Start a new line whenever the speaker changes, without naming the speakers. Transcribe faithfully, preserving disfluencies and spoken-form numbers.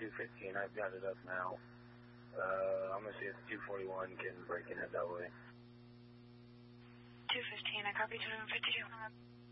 two fifteen. I've got it up now. Uh, I'm going to see if two forty-one can break in it that way.
two fifteen, I copy two fifty-two.